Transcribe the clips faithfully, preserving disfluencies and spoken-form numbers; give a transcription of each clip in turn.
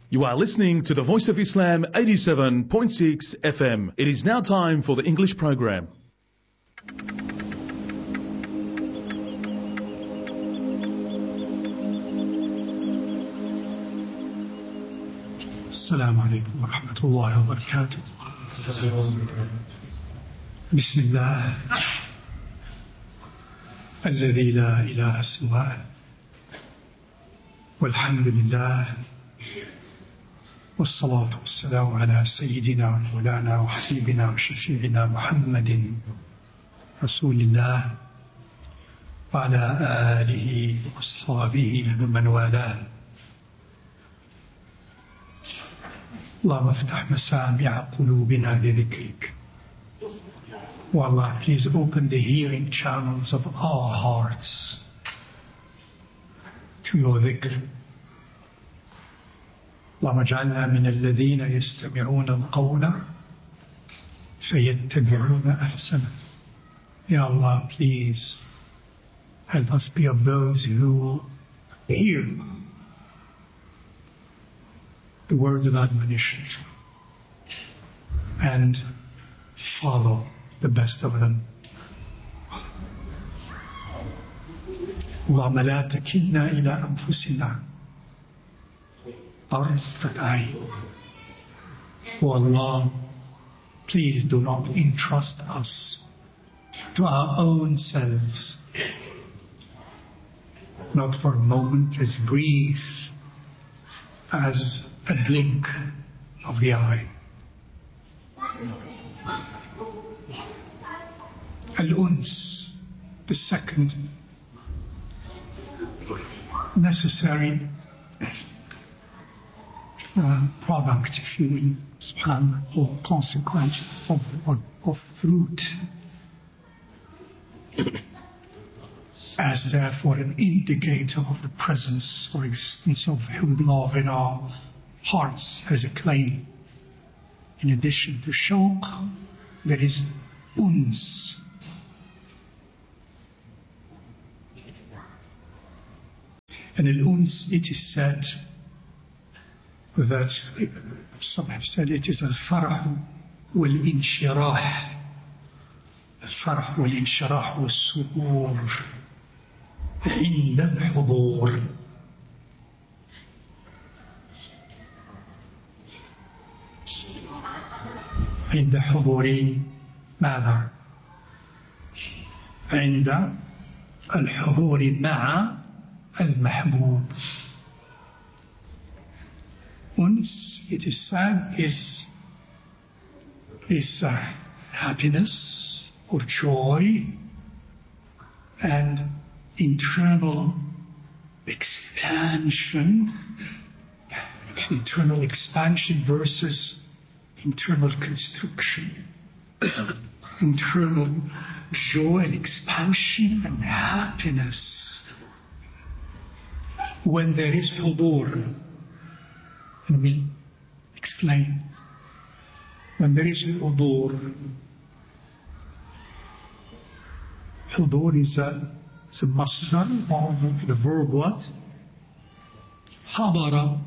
You are listening to the Voice of Islam eighty-seven point six F M. It is now time for the English program. السلام عليكم ورحمة الله وبركاته. بسم الله الذي لا إله سواه، والحمد لله، والصلاة والسلام على سيدنا ومولانا وحبيبنا وشفيعنا محمد رسول الله وعلى آله وأصحابه ومن والاه. اللهم افتح مسامع قلوبنا لذكرك. O Allah, please open the hearing channels of our hearts to your dhikr. اللهم اجعلنا من الذين يستمعون القول فيتبعون أحسنه. Ya Allah, please help us be of those who hear the words of admonition and follow the best of them. اللهم لا تكلنا إلى أنفسنا طرفة عين. O Allah, please do not entrust us to our own selves, not for a moment as brief as a blink of the eye. Al-Uns, the second necessary uh, product, if you will, subhanAllah, or consequence of, of, of fruit, as therefore an indicator of the presence or existence of love in our hearts as a claim. In addition to shawq, there is uns. And in uns it is said that, some have said it is al-farah wal-inshirah. Al-farah wal-inshirah wal-surur عند الحضور. عند حضور ماذا؟ عند الحضور مع المحبوب. Uns, it is said, is, is uh, happiness or joy and internal expansion, internal expansion versus internal constriction, internal joy and expansion and happiness. When there is hudur, and we'll explain, when there is hudur, hudur is a It's a masdar of the verb what? Habara.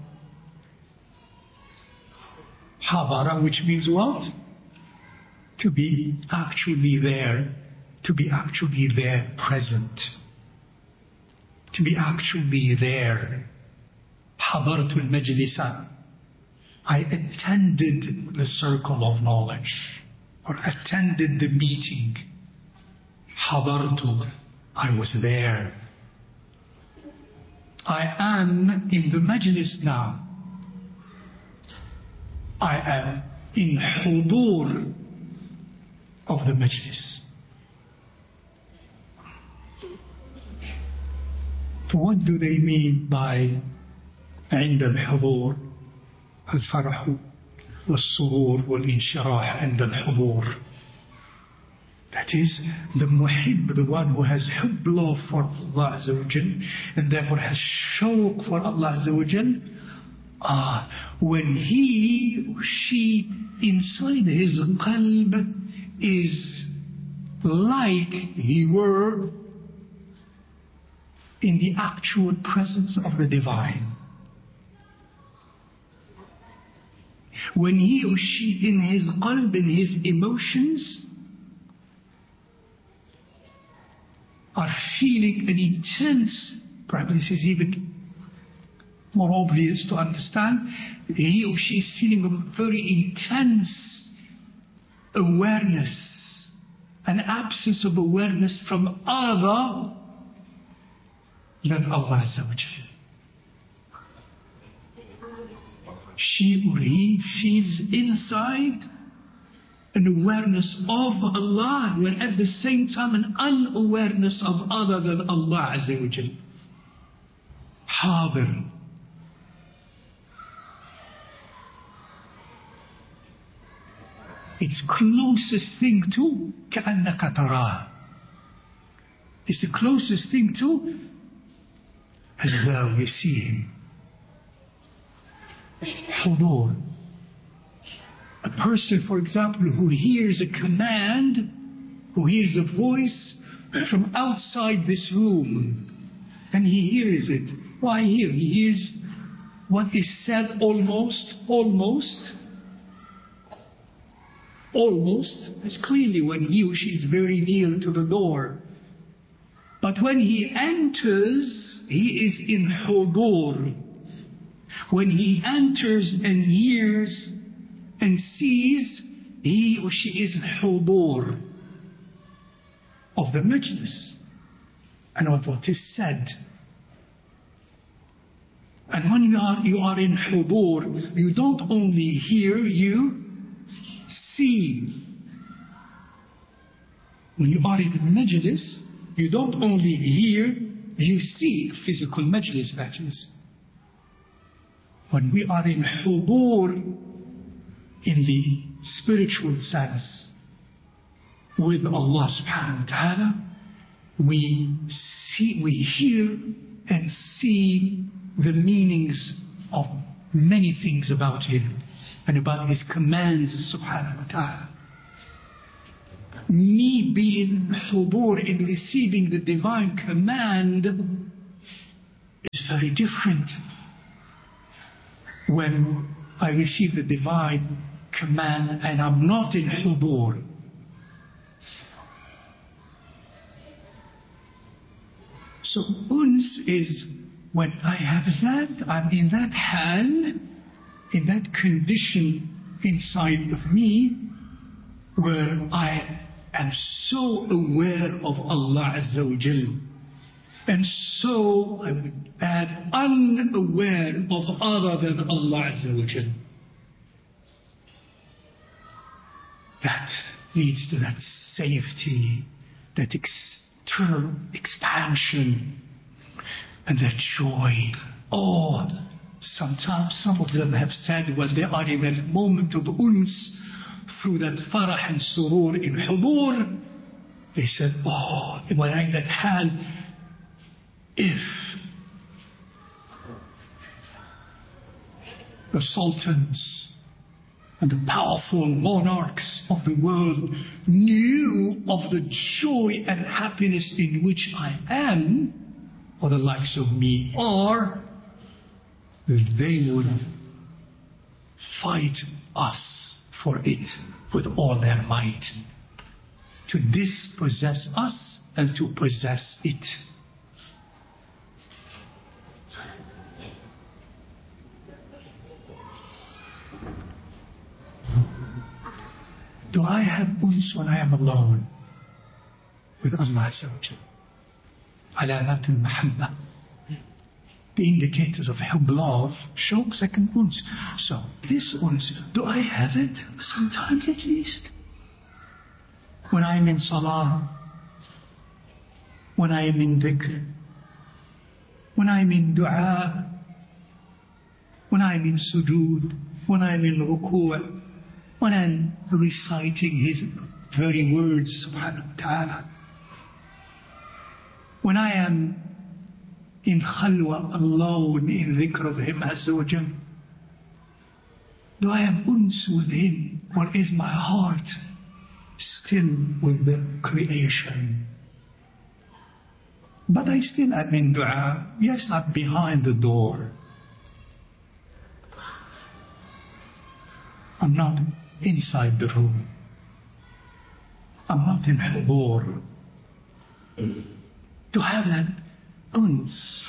Habara, which means what? To be actually there. To be actually there, present. To be actually there. Habartul majlisa. I attended the circle of knowledge. Or attended the meeting. Habartul. I was there. I am in the majlis now. I am in hudur of the majlis. What do they mean by عند الحضور الفرح والسرور والانشراح عند الحضور? That is, the muhib, the one who has hubb, love for Allah Azza wa Jal, and therefore has shawq for Allah Azza wa Jal. Ah, when he or she inside his qalb is like he were in the actual presence of the divine. when he or she in his qalb, in his emotions, are feeling an intense, perhaps this is even more obvious to understand, he or she is feeling a very intense awareness, an absence of awareness from other than Allah Azza wa Jalla. She or he feels inside an awareness of Allah, when at the same time an unawareness of other than Allah Azza wa Jalla. Hadir. It's closest thing to كأنك تراه. It's the closest thing to as though you see him. Hudur. A person, for example, who hears a command, who hears a voice from outside this room, and he hears it. Why hear? He hears what is said almost, almost, almost as clearly when he or she is very near to the door. But when he enters, he is in hudur. When he enters and hears and sees, he or she is hudur of the majlis and of what is said. And when you are, you are in hudur, you don't only hear, you see. When you are in majlis, you don't only hear, you see. Physical majlis, that is. When we are in hudur, in the spiritual sense, with Allah subhanahu wa ta'ala, we see, we hear and see the meanings of many things about Him and about His commands subhanahu wa ta'ala. Me being hudur in receiving the divine command is very different. When I receive the divine command and I'm not in hudur. So uns is when I have that, I'm in that hal, in that condition inside of me where I am so aware of Allah Azza wa Jal, and so I would add unaware of other than Allah Azza wa Jal. That leads to that safety, that external expansion, and that joy. Oh, sometimes some of them have said when they are in that moment of uns, through that farah and surur in hudur, they said, oh, when I'm in that hal, if the sultans and the powerful monarchs of the world knew of the joy and happiness in which I am, or the likes of me are, they would fight us for it with all their might, to dispossess us and to possess it. Do I have uns when I am alone with Allah Azza wa Jal? Alamat al-mahabba. The indicators of hub, love, show second uns. So, this uns, do I have it? Sometimes at least. When I am in salah, when I am in dhikr, when I am in dua, when I am in sujood, when I am in ruku', when I am reciting His very words, subhanahu wa ta'ala, when I am in khalwa, alone, in dhikr of Him Azza wa Jal, do I have uns with Him, or is my heart still with the creation? But I still am in dua. Yes, I'm behind the door. I'm not inside the room. I'm not in hubur. To have that uns,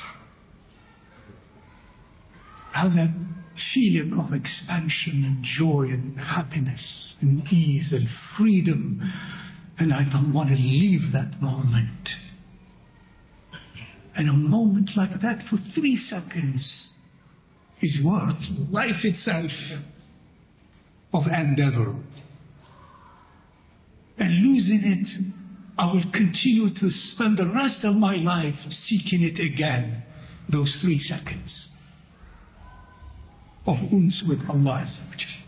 have that feeling of expansion and joy and happiness and ease and freedom. And I don't want to leave that moment. And a moment like that for three seconds is worth life itself of endeavor. And losing it, I will continue to spend the rest of my life seeking it again, those three seconds of uns with Allah Azza wa Jalla.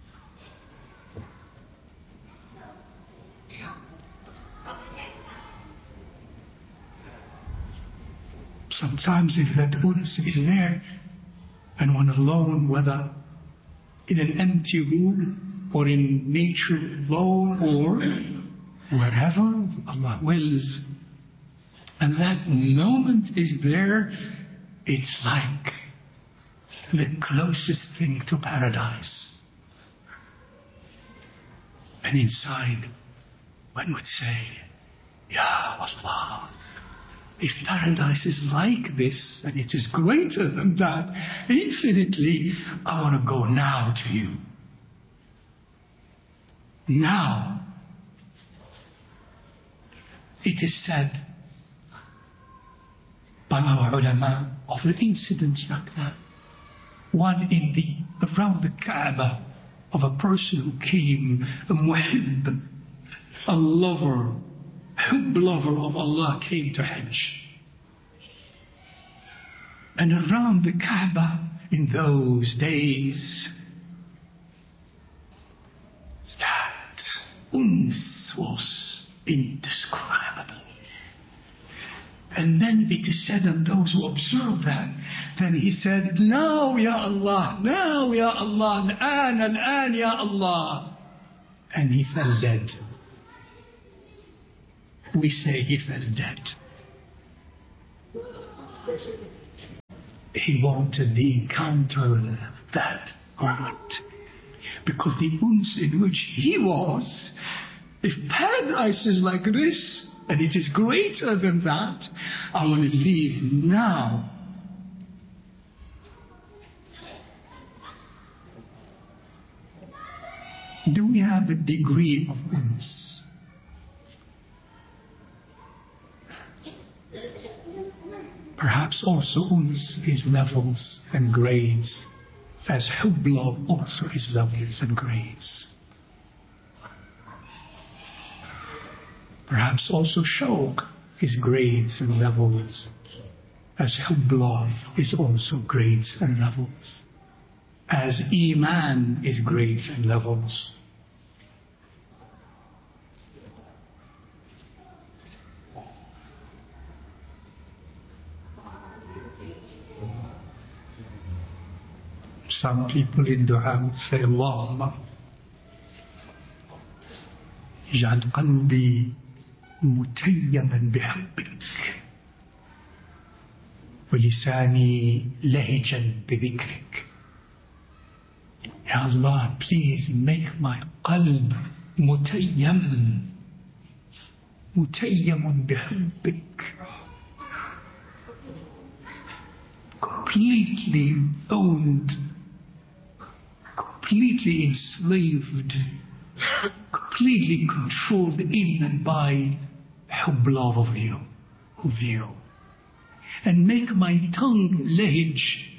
Sometimes if that uns is there and one alone, whether in an empty room or in nature alone or wherever Allah wills, and that moment is there, it's like the closest thing to paradise. And inside one would say, Ya Allah, if paradise is like this, and it is greater than that, infinitely, I want to go now to you. Now. It is said by our ulama of an incident like that. One in the, around the Kaaba, of a person who came, a muhib, a lover, hub lover of Allah, came to Hajj. And around the Kaaba in those days, that uns was indescribable. And then it is said, and those who observed that, then he said, now Ya Allah, now Ya Allah, al-an, al-an Ya Allah. And he fell dead. We say he fell dead. He wanted the encounter that moment. Because the uns in which he was, if paradise is like this, and it is greater than that, I want to leave now. Do we have a degree of uns? Perhaps also uns is levels and grades, as hubb also is levels and grades. Perhaps also shawq is grades and levels, as hubb is also grades and levels, as iman is grades and levels. Some people in dua would say, Allahumma ij'al qalbi متيما بحبك ولساني لهجا بذكرك. Ya Allah, please make my qalb متيم متيم بحبك, completely owned, completely enslaved, completely controlled in and by hubb love of you, of you. And make my tongue lahij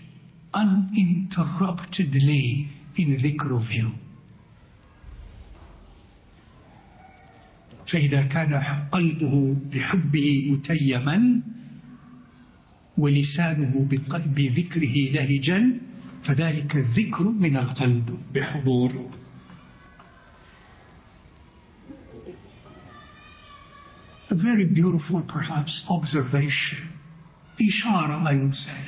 uninterruptedly in dhikr of you. فإذا كان قلبه بحبه متيما ولسانه بذكره لهجا فذلك الذكر من القلب بحضور. A very beautiful, perhaps, observation, ishara, I would say,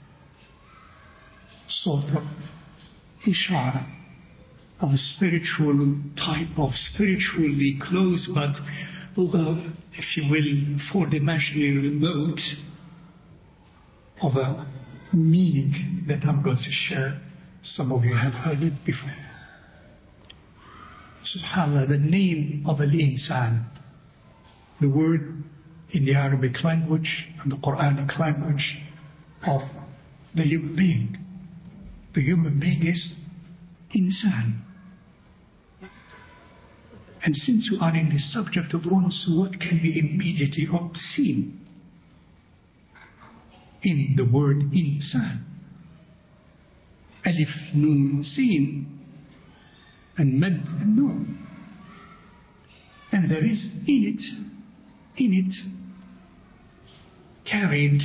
sort of ishara of a spiritual type of spiritually close, but uh, if you will, four-dimensionally remote, of a meaning that I'm going to share. Some of you have heard it before. SubhanAllah, the name of al-insan, the word in the Arabic language and the Quranic language of the human being. The human being is insan. And since we are in the subject of uns, what can be immediately obscene in the word insan? Alif, Nun, Sin, and Mad and Nun. And there is in it, in it, carried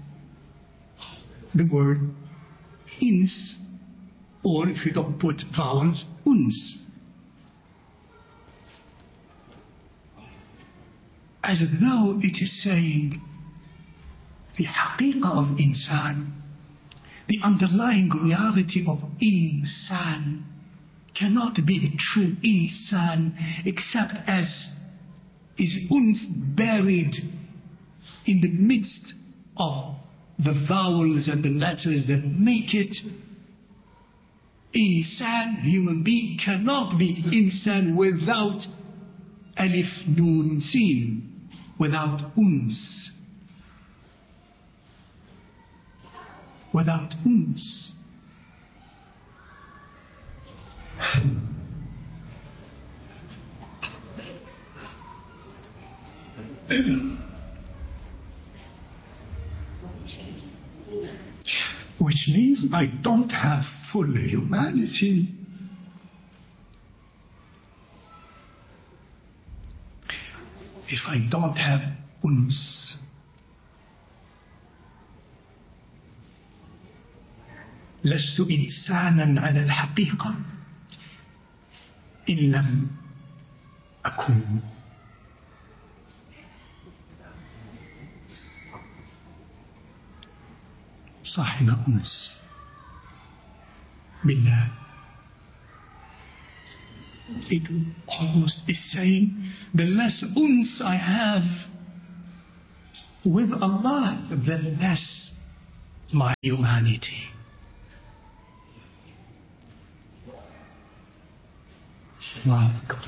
the word ins, or if you don't put vowels, uns. As though it is saying the haqiqah of insan, the underlying reality of insan, cannot be the true insan except as is uns buried in the midst of the vowels and the letters that make it insan. Human being cannot be insan without alif, nun, sin, without uns. Without uns. Which means I don't have full humanity. If I don't have uns. لست إنسانا على الحقيقة إن لم أكون صاحب أنس بالله. It almost is saying, the less uns I have with Allah, the less my humanity. Allahu Akbar.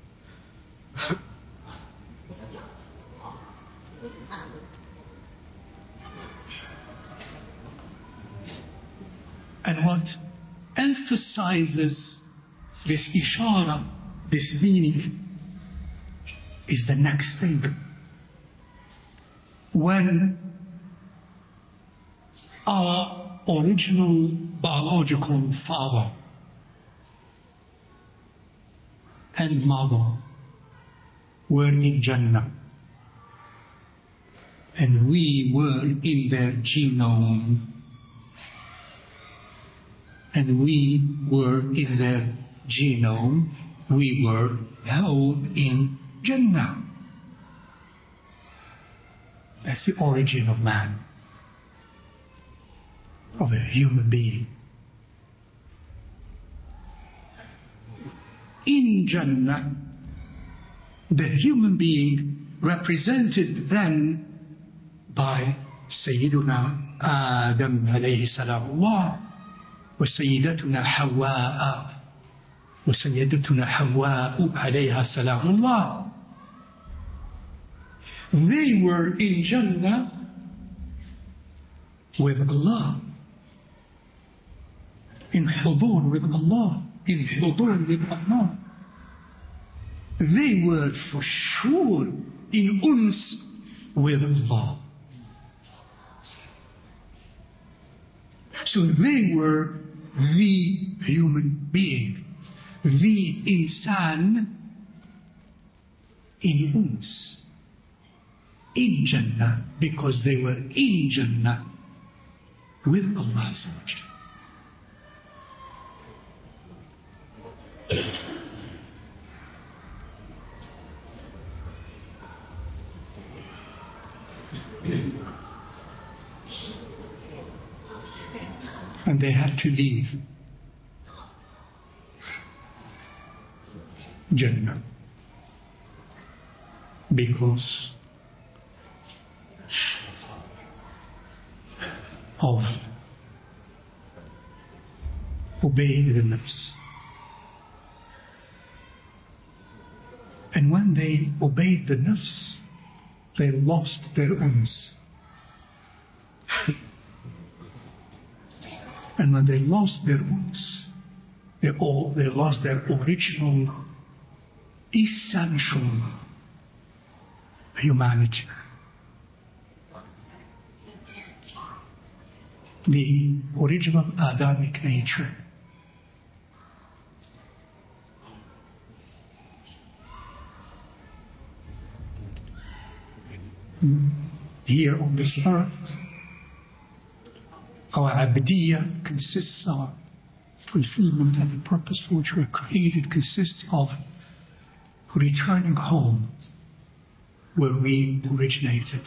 And what emphasizes this ishara, this meaning, is the next thing. When our original biological father and mother were in Jannah, and we were in their genome, and we were in their genome, we were held in Jannah. That's the origin of man, of a human being. In Jannah, the human being represented then by Sayyiduna Adam alayhi salamullah, wa Sayyidatuna Hawa, wa Sayyidatuna Hawa alayha salamullah. They were in Jannah with Allah, in hudur with Allah, in hudur with Allah. They were for sure in uns with Allah. So they were the human being, the insan in uns, in Jannah, because they were in Jannah with Allah. And they had to leave Jannah because of obeying the nafs, And when they obeyed the nafs, they lost their uns. And when they lost their uns, they all they lost their original, essential humanity. The original Adamic nature. Here on this earth, our abdiyah consists of fulfillment of the purpose for which we are created, consists of returning home where we originated.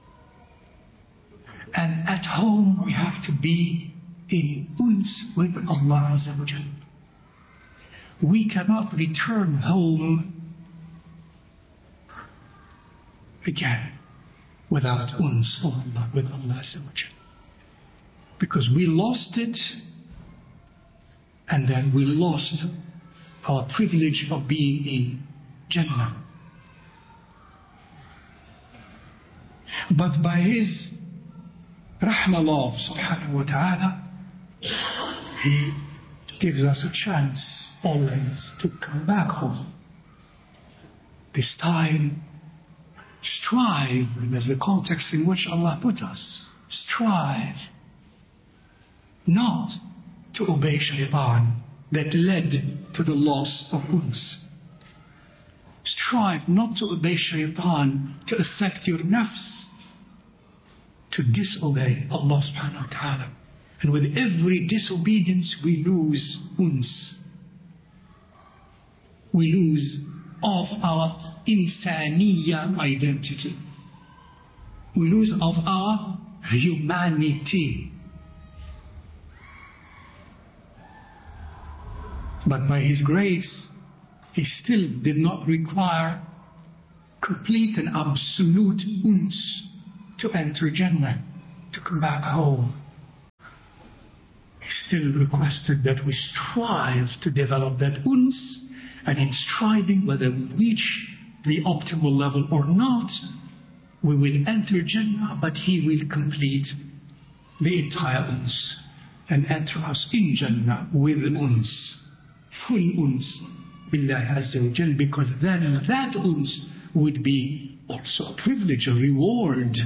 And at home we have to be in uns with Allah Azza wa Jal. We cannot return home again without uns of Allah, with Allah Azza wa Jal. Because we lost it, and then we lost our privilege of being in Jannah. But by His Rahmallah subhanahu wa ta'ala, He gives us a chance always to come back home. This time, strive, and that's the context in which Allah put us. Strive not to obey shaitan that led to the loss of uns. Strive not to obey shaitan to affect your nafs, to disobey Allah subhanahu wa ta'ala. And with every disobedience we lose uns. We lose of our insaniya identity. We lose of our humanity. But by His grace, He still did not require complete and absolute uns to enter Jannah, to come back home. He still requested that we strive to develop that uns, and in striving, whether we reach the optimal level or not, we will enter Jannah, but He will complete the entire uns and enter us in Jannah with uns. Full uns billahi azza wa jal, because then that uns would be also a privilege, a reward,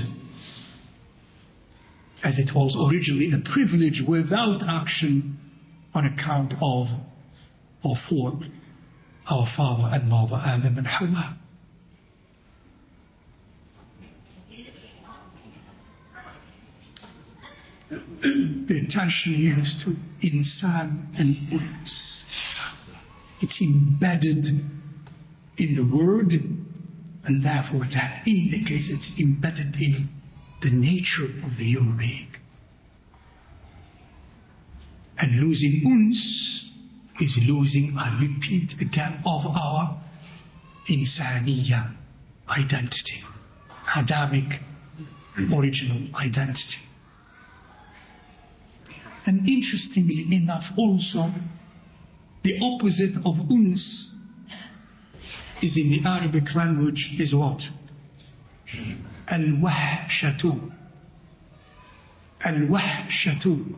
as it was originally a privilege without action on account of or for our father and mother Adam and Hawa. The intention here is to insan and uns. It's embedded in the word, and therefore that indicates it's embedded in the nature of the human being. And losing uns is losing, I repeat again, of our insaniya identity, Adamic original identity. And interestingly enough also, the opposite of uns is in the Arabic language is what? Al-wahshatu. Al-wahshatu.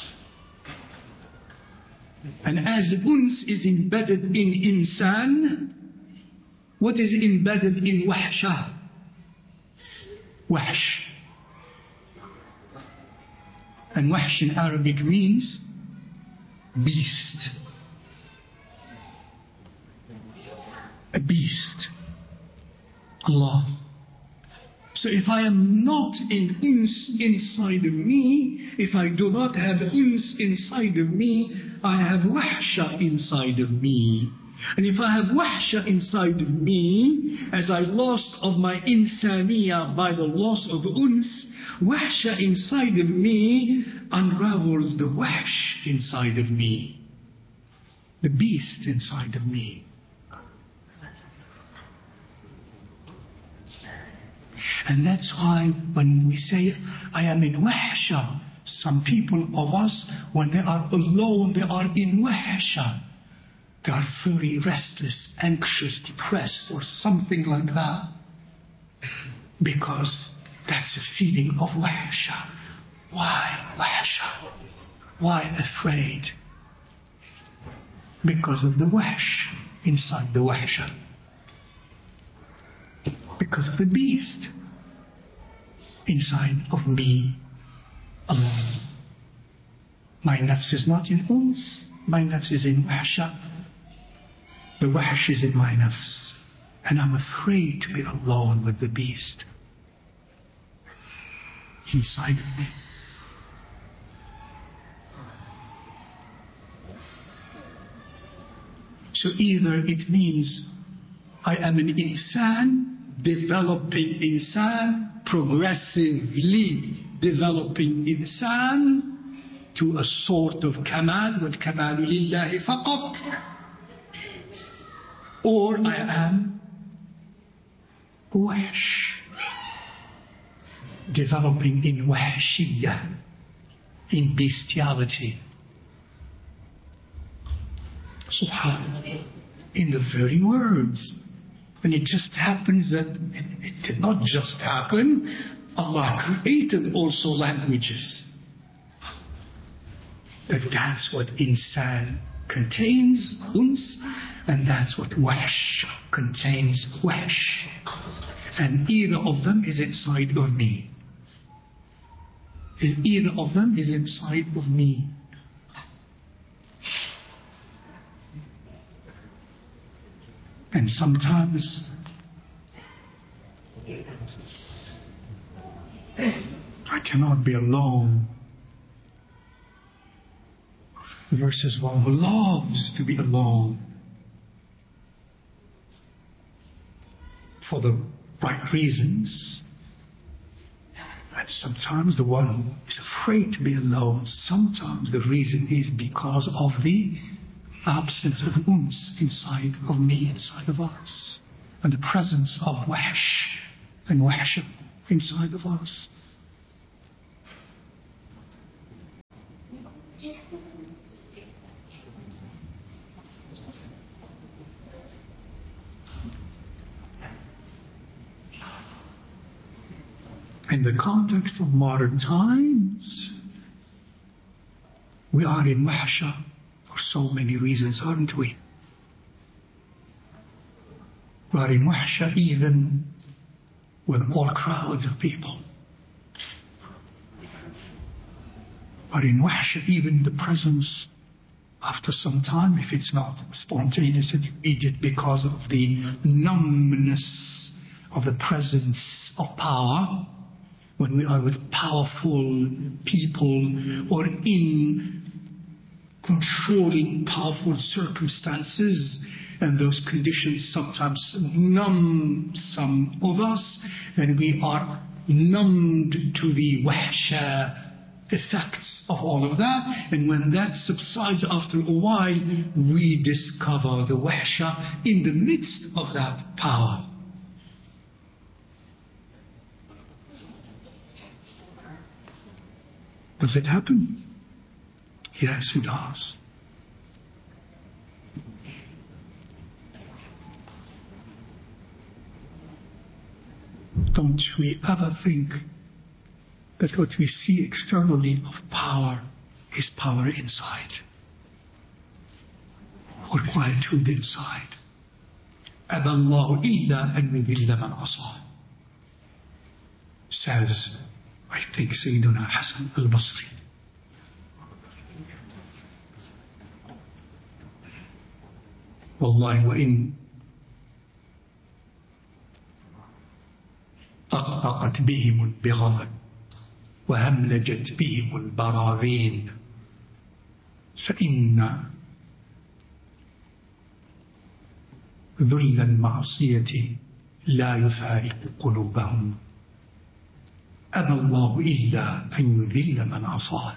And as uns is embedded in insan, what is embedded in wahsha? Wahsh. And wahsh in Arabic means beast. A beast. Allah. So if I am not in uns inside of me, if I do not have uns inside of me, I have wahsha inside of me. And if I have wahsha inside of me, as I lost of my insaniya by the loss of uns, wahsha inside of me unravels the wahsh inside of me, the beast inside of me. And that's why when we say, I am in wahsha, some people of us, when they are alone, they are in wahsha. They are very restless, anxious, depressed, or something like that. Because that's a feeling of wahsha. Why wahsha? Why afraid? Because of the wahsh inside the wahsha. Because of the beast inside of me alone. My nafs is not in uns, my nafs is in wahsha. The wahsh is in my nafs. And I'm afraid to be alone with the beast inside of me. So either it means I am an insan, developing insan, progressively developing insan to a sort of kamal, wal kamalu lillahi faqat. Or I am wahsh, developing in wahshiyah, in bestiality. Subhanallah. In the very words. And it just happens that it, it did not just happen. Allah created also languages. That that's what insan contains, uns, and that's what wahsh contains, wahsh. And either of them is inside of me. Either of them is inside of me. And sometimes I cannot be alone versus one who loves to be alone for the right reasons. And sometimes the one who is afraid to be alone, sometimes the reason is because of the absence of uns inside of me, inside of us, and the presence of wahsh and wahsh inside of us. In the context of modern times, we are in wahsha for so many reasons, aren't we? We are in wahsha even with all crowds of people. We are in wahsha even in the presence after some time, if it's not spontaneous and immediate, because of the numbness of the presence of power. When we are with powerful people or in controlling powerful circumstances, and those conditions sometimes numb some of us, and we are numbed to the wahsha effects of all of that. And when that subsides after a while, we discover the wahsha in the midst of that power. Does it happen? Yes, it does. Don't we ever think that what we see externally of power is power inside, or quietude inside? أَبَى اللَّهُ إِلَّا أَنْ يُذِلَّ مَنْ عَصَاهُ, says, I think, Sayyiduna Hasan al-Basri. Wallahi wa in طقطقت بهم البغال وهملجت بهم البراذين فإن ذل المعصية لا يفارق قلوبهم أبى الله إلا أن يذل من عصاه.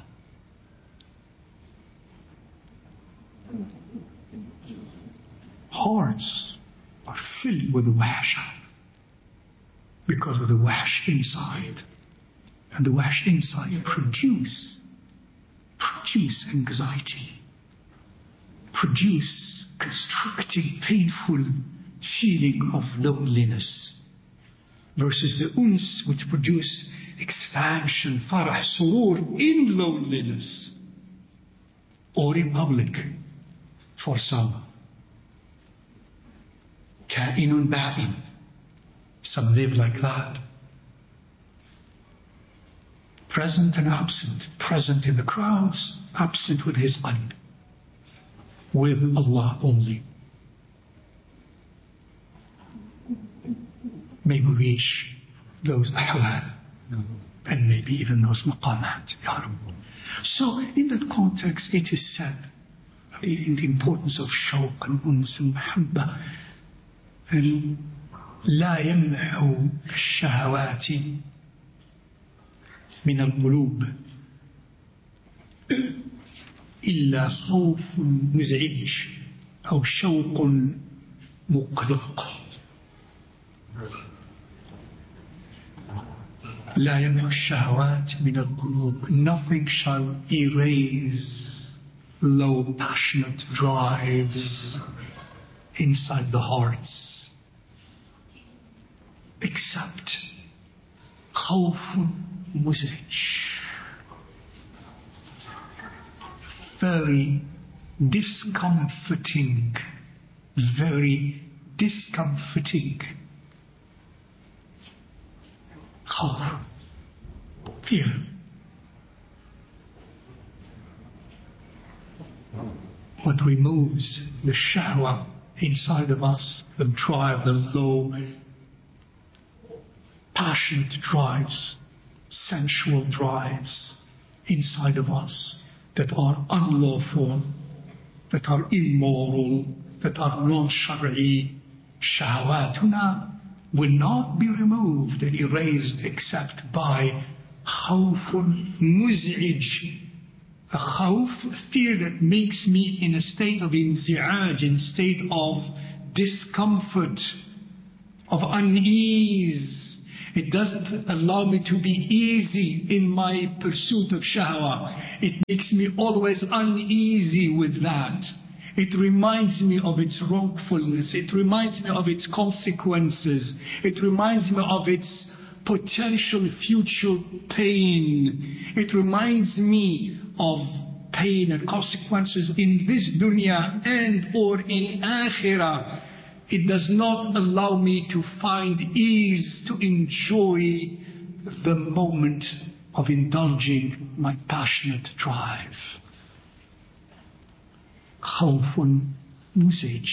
Hearts are filled with wahsha because of the wahsh inside, and the wahsh inside produce produce anxiety, produce constricting, painful feeling of loneliness, versus the uns which produce expansion, farah, surur in loneliness, or in public for some. Ka'inun ba'in. Some live like that. Present and absent. Present in the crowds, absent with his qalb. With Allah only. May we reach those ahwal, and maybe even those maqamat, Ya Rabb. So, in that context, it is said, in the importance of shawq and uns and mahabba, and لا يمنع الشهوات من القلوب إلا خوف مزعج أو شوق مقلق. لا يمنع الشهوات من القلوب. Nothing shall erase low passionate drives inside the hearts except خوف مزعج, very discomforting, very discomforting خوف, fear. What removes the shahwa inside of us, the drive, the low passionate drives, sensual drives inside of us that are unlawful, that are immoral, that are non-shari'i, shahwatuna will not be removed and erased except by khawfun muz'ij, a khawf, a fear that makes me in a state of inzi'aj, in a state of discomfort, of unease. It doesn't allow me to be easy in my pursuit of shahwa. It makes me always uneasy with that. It reminds me of its wrongfulness. It reminds me of its consequences. It reminds me of its potential future pain. It reminds me of pain and consequences in this dunya and or in akhirah. It does not allow me to find ease, to enjoy the moment of indulging my passionate drive. Khawfun muzij.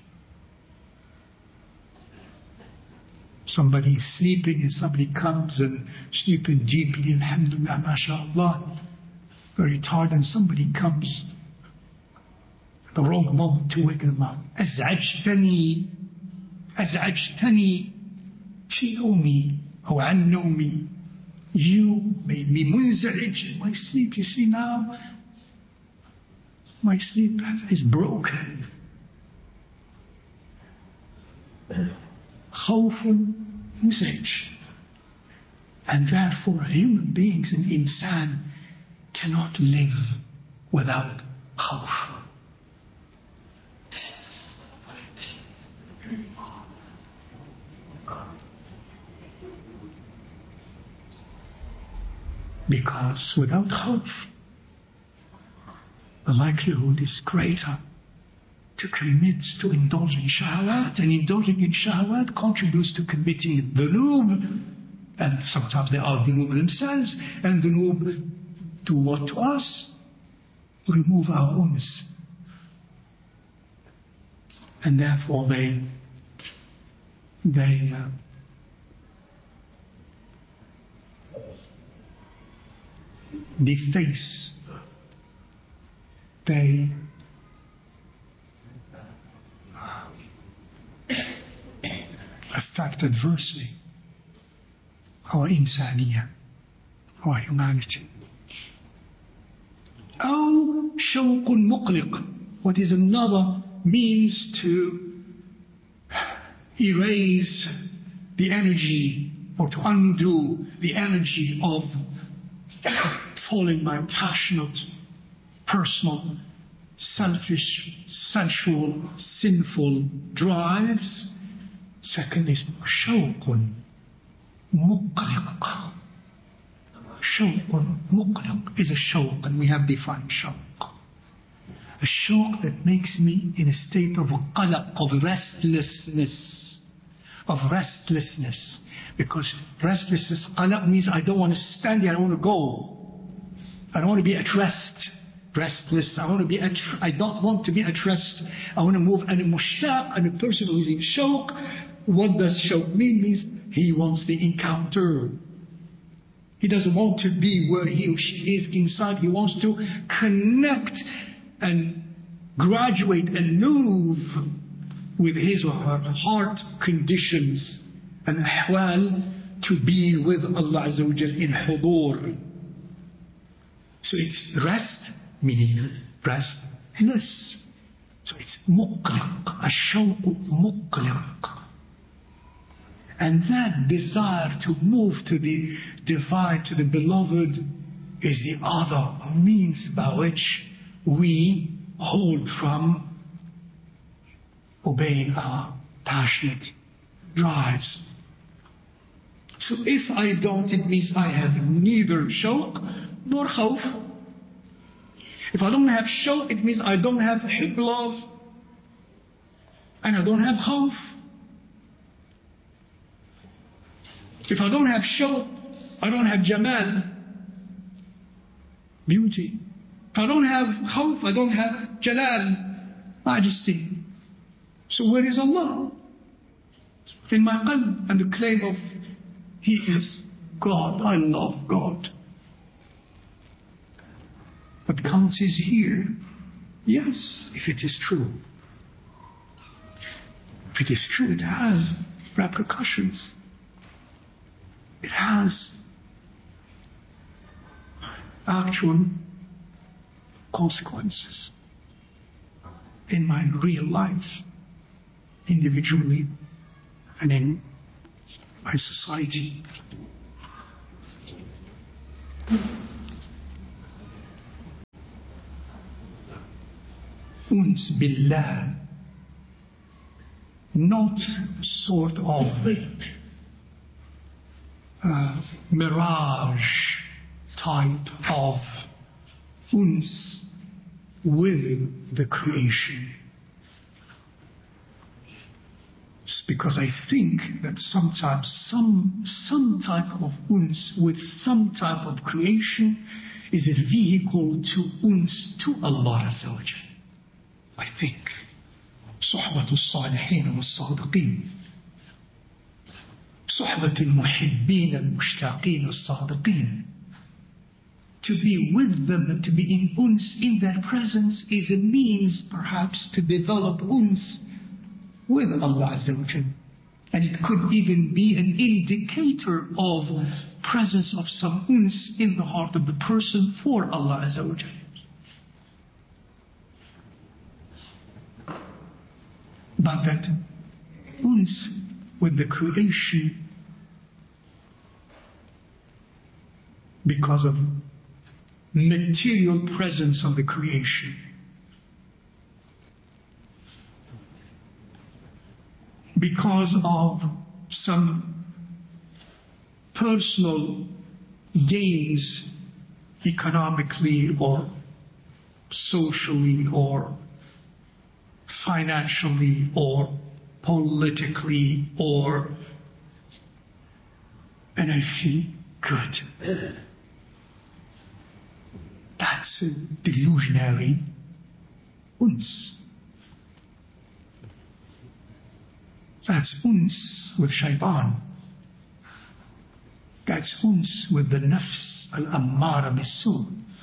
Somebody is sleeping and somebody comes and sleeping deeply, alhamdulillah, mashallah, very tired, and somebody comes at the wrong moment to wake them up. أزعجتني أزعجتني في نومي أو عن نومي. You made me munza'ij in my sleep. You see now, my sleep is broken. Khawfun muzij. And therefore human beings and insan cannot live without khawf. Because without khawf, the likelihood is greater to commit, to indulge in shahwat, and indulging in shahwat contributes to committing dhunub, and sometimes they are dhunub themselves, and dhunub do what to us? Remove our uns. And therefore they they uh, deface, they affect adversely our insaniyah, our humanity. أو شوق مقلق, what is another means to erase the energy or to undo the energy of following my passionate, personal, selfish, sensual, sinful drives. Second is shawqun muqliq. Shawqun muqliq is a shawq, and we have defined shawq. A shawq that makes me in a state of qalaq, of restlessness, of restlessness. Because restlessness, qalaq, means I don't want to stand here, I want to go. I don't want to be at rest. Restless, I want to be at, I don't want to be at rest. I want to move. And a mushtaq, and a person who is in shawq, what does shawq mean? Means he wants the encounter. He doesn't want to be where he or she is inside. He wants to connect and graduate and move with his or her heart conditions and ahwal to be with Allah Azza wa Jal in hudur. So it's rest, meaning restless. So it's muqliq, ash-shawq muqliq. And that desire to move to the divine, to the beloved, is the other means by which we hold from obeying our passionate drives. So if I don't, it means I have neither shawq nor khawf. If I don't have shawq, it means I don't have hib, love, and I don't have khawf. If I don't have shawq, I don't have jamal, beauty. If I don't have khawf, I don't have jalal, majesty. So where is Allah? In my qalb, and the claim of He is God. I love God. What counts is here. Yes, if it is true. If it is true, it has repercussions. It has actual consequences in my real life, individually, and in my society. Uns billah, not sort of uh, mirage type of uns with the creation. It's because I think that sometimes some some type of uns with some type of creation is a vehicle to uns to Allah Azza wa Jal. I think صحبة الصالحين والصادقين, صحبة المحبين المشتاقين الصادقين. To be with them and to be in uns, in their presence, is a means perhaps to develop uns with Allah Azza wa Jal. And it could even be an indicator of presence of some uns in the heart of the person for Allah Azza wa Jal. But that uns with the creation, because of material presence of the creation, because of some personal gains economically or socially or financially or politically, or and I feel good. That's a delusionary uns. That's uns with shaitan. That's uns with the nafs al-ammara bis-su.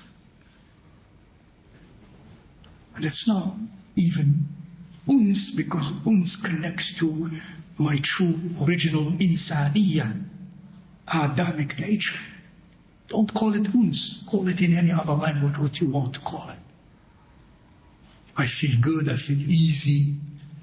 And it's not even uns, because uns connects to my true original insaniya, Adamic nature. Don't call it uns. Call it in any other language what you want to call it. I feel good, I feel easy,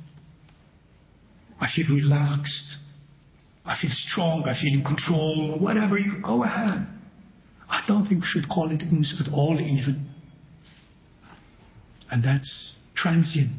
I feel relaxed, I feel strong, I feel in control, whatever, you go ahead. I don't think we should call it uns at all even. And that's transient.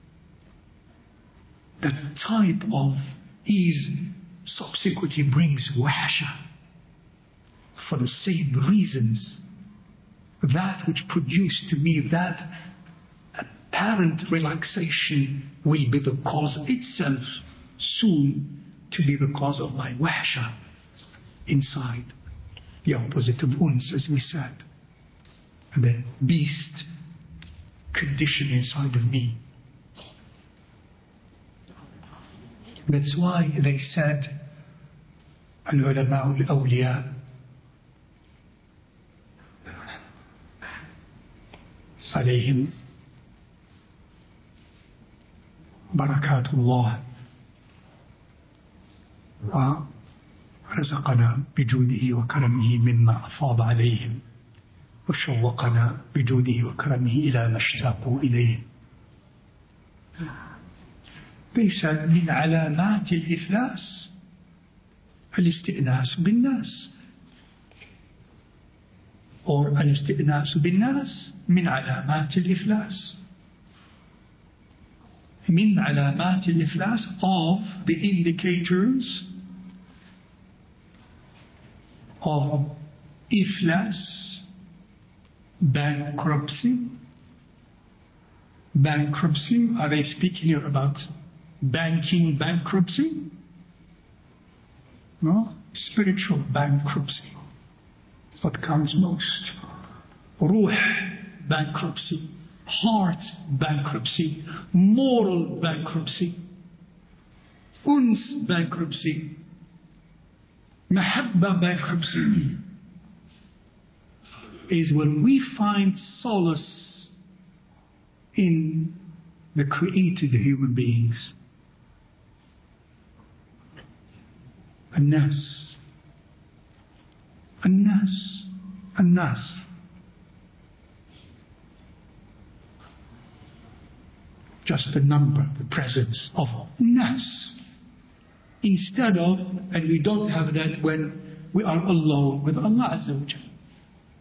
That type of ease subsequently brings wahsha. For the same reasons, that which produced to me that apparent relaxation will be the cause itself soon to be the cause of my wahsha inside. The opposite of uns, as we said. The beast condition inside of me. That's why they said, Al-ulama al-awliya, عليهم بركات الله ورزقنا بجوده وكرمه مما أفاض عليهم وشوقنا بجوده وكرمه إلى ما اشتاقوا إليه. ليس من علامات الإفلاس الاستئناس بالناس or الاستئناس بالناس من علامات الإفلاس. من علامات الإفلاس of the indicators of iflas, bankruptcy. Bankruptcy, are they speaking here about banking bankruptcy? No, spiritual bankruptcy. What counts most? Ruh bankruptcy, heart bankruptcy, moral bankruptcy, uns bankruptcy, mahabba bankruptcy is when we find solace in the created human beings. An-nas. An-nas. An-nas. Just the number, the presence of nas. Instead of, and we don't have that when we are alone with Allah Azza wa Jalla.